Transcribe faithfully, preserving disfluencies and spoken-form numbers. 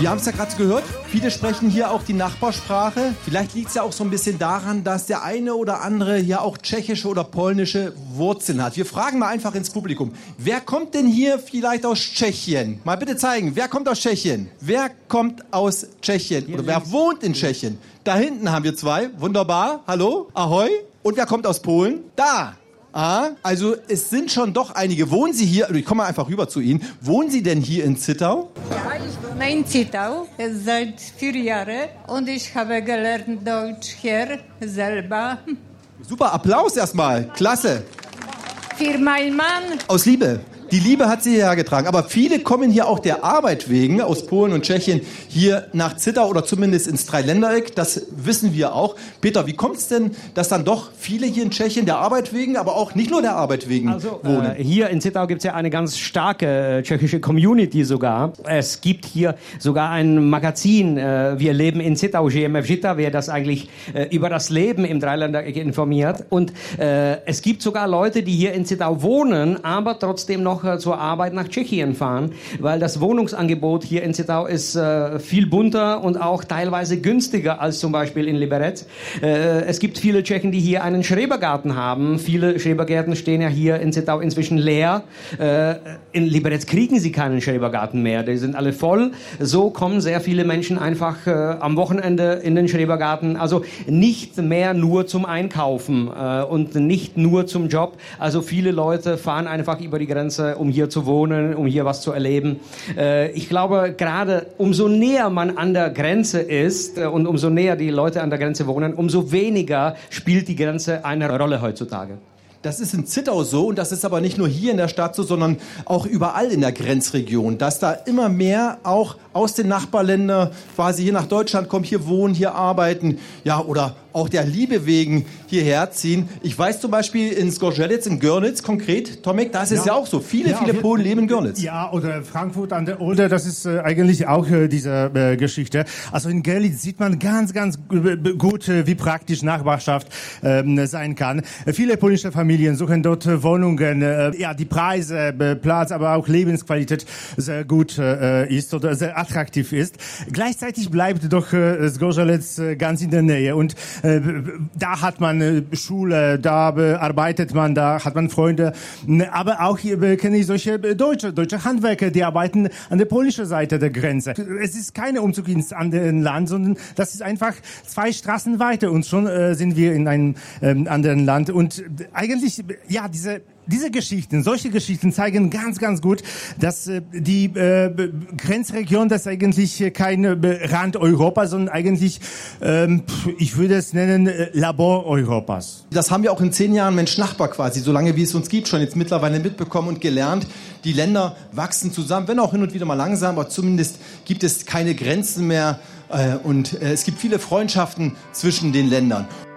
Wir haben es ja gerade gehört, viele sprechen hier auch die Nachbarsprache. Vielleicht liegt es ja auch so ein bisschen daran, dass der eine oder andere hier auch tschechische oder polnische Wurzeln hat. Wir fragen mal einfach ins Publikum. Wer kommt denn hier vielleicht aus Tschechien? Mal bitte zeigen, wer kommt aus Tschechien? Wer kommt aus Tschechien? Oder wer wohnt in Tschechien? Da hinten haben wir zwei. Wunderbar. Hallo. Ahoi. Und wer kommt aus Polen? Da. Ah, also es sind schon doch einige. Wohnen Sie hier, ich komme mal einfach rüber zu Ihnen, wohnen Sie denn hier in Zittau? Ja, ich wohne in Zittau seit vier Jahren und ich habe gelernt Deutsch hier selber. Super, Applaus erstmal, klasse. Für meinen Mann. Aus Liebe. Die Liebe hat sie hierher getragen. Aber viele kommen hier auch der Arbeit wegen, aus Polen und Tschechien, hier nach Zittau oder zumindest ins Dreiländereck. Das wissen wir auch. Peter, wie kommt es denn, dass dann doch viele hier in Tschechien der Arbeit wegen, aber auch nicht nur der Arbeit wegen also, wohnen? Äh, hier in Zittau gibt es ja eine ganz starke äh, tschechische Community sogar. Es gibt hier sogar ein Magazin, äh, Wir leben in Zittau, Žijeme v Žitavě, das eigentlich äh, über das Leben im Dreiländereck informiert. Und äh, es gibt sogar Leute, die hier in Zittau wohnen, aber trotzdem noch zur Arbeit nach Tschechien fahren, weil das Wohnungsangebot hier in Zittau ist äh, viel bunter und auch teilweise günstiger als zum Beispiel in Liberec. Äh, es gibt viele Tschechen, die hier einen Schrebergarten haben. Viele Schrebergärten stehen ja hier in Zittau inzwischen leer. Äh, in Liberec kriegen sie keinen Schrebergarten mehr. Die sind alle voll. So kommen sehr viele Menschen einfach äh, am Wochenende in den Schrebergarten. Also nicht mehr nur zum Einkaufen äh, und nicht nur zum Job. Also viele Leute fahren einfach über die Grenze, um hier zu wohnen, um hier was zu erleben. Äh, ich glaube, gerade umso näher man an der Grenze ist äh, und umso näher die Leute an der Grenze wohnen, umso weniger spielt die Grenze eine Rolle heutzutage. Das ist in Zittau so und das ist aber nicht nur hier in der Stadt so, sondern auch überall in der Grenzregion, dass da immer mehr auch aus den Nachbarländern quasi hier nach Deutschland kommen, hier wohnen, hier arbeiten, ja, oder auch der Liebe wegen hierher ziehen. Ich weiß zum Beispiel in Zgorzelec, in Görlitz konkret, Tomek, da ist es ja, ja auch so. Viele, ja, viele Polen leben in Görlitz. Ja, oder Frankfurt an der Oder, das ist äh, eigentlich auch äh, diese äh, Geschichte. Also in Görlitz sieht man ganz, ganz gut, äh, wie praktisch Nachbarschaft äh, sein kann. Äh, viele polnische Familien suchen dort äh, Wohnungen. Äh, ja, die Preise, äh, Platz, aber auch Lebensqualität sehr gut äh, ist oder sehr attraktiv ist. Gleichzeitig bleibt doch äh, Zgorzelec äh, ganz in der Nähe und äh, da hat man äh, Schule, da äh, arbeitet man, da hat man Freunde, aber auch hier äh, kenne ich solche äh, deutsche, deutsche Handwerker, die arbeiten an der polnischen Seite der Grenze. Es ist keine Umzug ins andere Land, sondern das ist einfach zwei Straßen weiter und schon äh, sind wir in einem ähm, anderen Land und äh, eigentlich, ja, diese Diese Geschichten, solche Geschichten zeigen ganz, ganz gut, dass äh, die äh, Grenzregion, das ist eigentlich kein äh, Rand Europas, sondern eigentlich, ähm, ich würde es nennen, äh, Labor Europas. Das haben wir auch in zehn Jahren Mensch-Nachbar quasi, solange wie es uns gibt, schon jetzt mittlerweile mitbekommen und gelernt. Die Länder wachsen zusammen, wenn auch hin und wieder mal langsam, aber zumindest gibt es keine Grenzen mehr äh, und äh, es gibt viele Freundschaften zwischen den Ländern.